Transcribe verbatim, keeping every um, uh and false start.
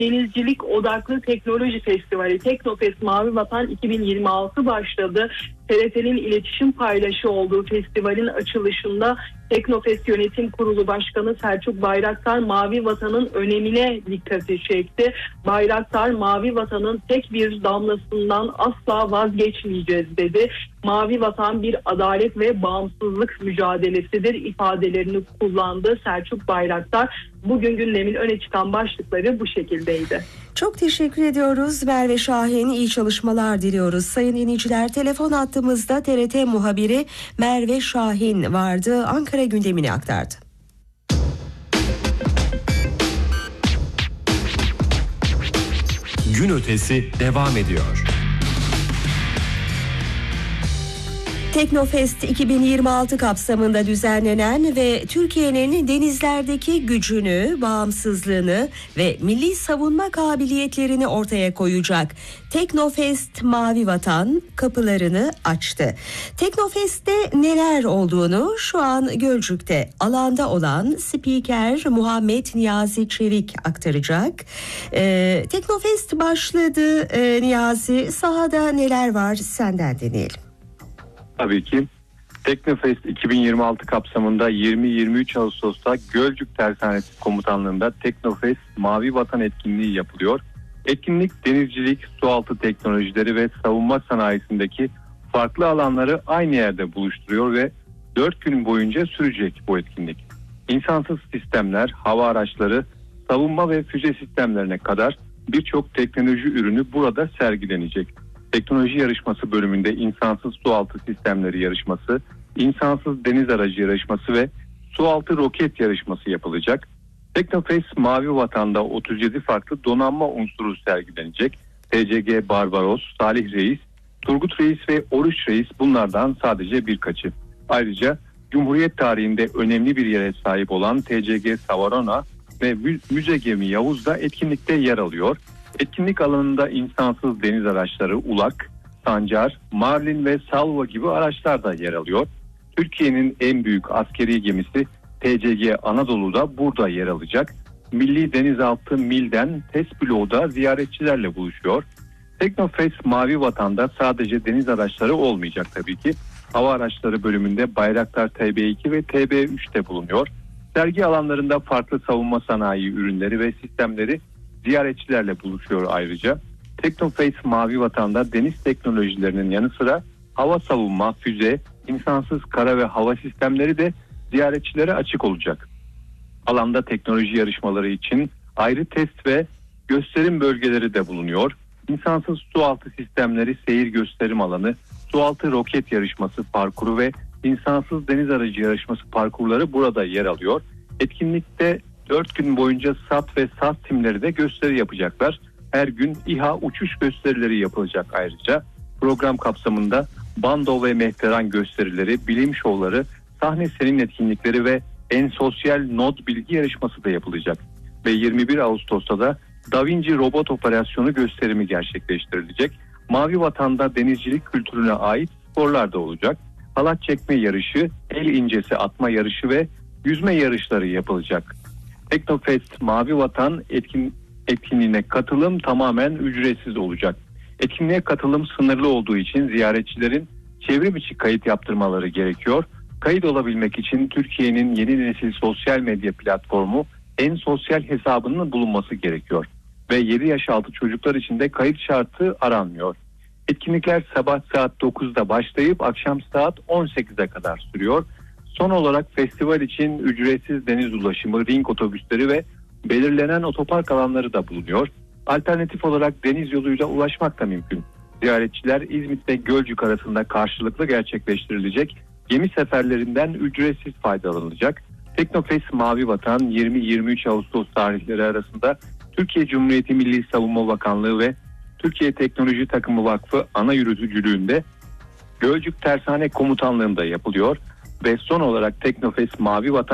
denizcilik odaklı teknoloji festivali. Teknofest Mavi Vatan iki bin yirmi altı başladı. T R T'nin iletişim paylaşı olduğu festivalin açılışında Teknofest Yönetim Kurulu Başkanı Selçuk Bayraktar Mavi Vatan'ın önemine dikkati çekti. Bayraktar, Mavi Vatan'ın tek bir damlasından asla vazgeçmeyeceğiz dedi. Mavi Vatan bir adalet ve bağımsızlık mücadelesidir ifadelerini kullandı Selçuk Bayraktar. Bugün gündemin öne çıkan başlıkları bu şekildeydi. Çok teşekkür ediyoruz Merve Şahin. İyi çalışmalar diliyoruz. Sayın dinleyiciler, telefon hattımızda T R T muhabiri Merve Şahin vardı. Ankara gündemini aktardı. Gün ötesi devam ediyor. Teknofest iki bin yirmi altı kapsamında düzenlenen ve Türkiye'nin denizlerdeki gücünü, bağımsızlığını ve milli savunma kabiliyetlerini ortaya koyacak Teknofest Mavi Vatan kapılarını açtı. Teknofest'te neler olduğunu şu an Gölcük'te alanda olan spiker Muhammed Niyazi Çevik aktaracak. Ee, Teknofest başladı. Ee, Niyazi, sahada neler var, senden dinleyelim. Tabii ki. Teknofest iki bin yirmi altı kapsamında yirmi yirmi üç Ağustos'ta Gölcük Tersanesi Komutanlığı'nda Teknofest Mavi Vatan etkinliği yapılıyor. Etkinlik denizcilik, sualtı teknolojileri ve savunma sanayisindeki farklı alanları aynı yerde buluşturuyor ve dört gün boyunca sürecek bu etkinlik. İnsansız sistemler, hava araçları, savunma ve füze sistemlerine kadar birçok teknoloji ürünü burada sergilenecek. Teknoloji yarışması bölümünde insansız sualtı sistemleri yarışması, insansız deniz aracı yarışması ve sualtı roket yarışması yapılacak. Teknofest Mavi Vatan'da otuz yedi farklı donanma unsuru sergilenecek. T C G Barbaros, Salih Reis, Turgut Reis ve Oruç Reis bunlardan sadece birkaçı. Ayrıca Cumhuriyet tarihinde önemli bir yere sahip olan T C G Savarona ve müze gemi Yavuz da etkinlikte yer alıyor. Etkinlik alanında insansız deniz araçları Ulak, Sancar, Marlin ve Salva gibi araçlar da yer alıyor. Türkiye'nin en büyük askeri gemisi T C G Anadolu da burada yer alacak. Milli Denizaltı Mil'den test bloğu ziyaretçilerle buluşuyor. Teknofest Mavi Vatan'da sadece deniz araçları olmayacak tabii ki. Hava araçları bölümünde Bayraktar T B iki ve T B üç de bulunuyor. Sergi alanlarında farklı savunma sanayi ürünleri ve sistemleri ziyaretçilerle buluşuyor ayrıca. Teknofest Mavi Vatan'da deniz teknolojilerinin yanı sıra hava savunma, füze, insansız kara ve hava sistemleri de ziyaretçilere açık olacak. Alanda teknoloji yarışmaları için ayrı test ve gösterim bölgeleri de bulunuyor. İnsansız sualtı sistemleri seyir gösterim alanı, sualtı roket yarışması parkuru ve insansız deniz aracı yarışması parkurları burada yer alıyor. Etkinlikte dört gün boyunca SAT ve SAS timleri de gösteri yapacaklar. Her gün İHA uçuş gösterileri yapılacak ayrıca. Program kapsamında bando ve mehteran gösterileri, bilim şovları, sahne senin etkinlikleri ve en sosyal not bilgi yarışması da yapılacak. Ve yirmi bir Ağustos'ta da Da Vinci robot operasyonu gösterimi gerçekleştirilecek. Mavi Vatan'da denizcilik kültürüne ait sporlar da olacak. Halat çekme yarışı, el incesi atma yarışı ve yüzme yarışları yapılacak. Teknofest Mavi Vatan etkin, etkinliğine katılım tamamen ücretsiz olacak. Etkinliğe katılım sınırlı olduğu için ziyaretçilerin çevrim içi kayıt yaptırmaları gerekiyor. Kayıt olabilmek için Türkiye'nin yeni nesil sosyal medya platformu En Sosyal hesabının bulunması gerekiyor. Ve yedi yaş altı çocuklar için de kayıt şartı aranmıyor. Etkinlikler sabah saat dokuzda başlayıp akşam saat on sekize kadar sürüyor. Son olarak festival için ücretsiz deniz ulaşımı, ring otobüsleri ve belirlenen otopark alanları da bulunuyor. Alternatif olarak deniz yoluyla ulaşmak da mümkün. Ziyaretçiler İzmit ve Gölcük arasında karşılıklı gerçekleştirilecek gemi seferlerinden ücretsiz faydalanılacak. Teknofest Mavi Vatan yirmi yirmi üç Ağustos tarihleri arasında Türkiye Cumhuriyeti Milli Savunma Bakanlığı ve Türkiye Teknoloji Takımı Vakfı ana yürütücülüğünde Gölcük Tersane Komutanlığı'nda yapılıyor ve son olarak Teknofest Mavi Vatan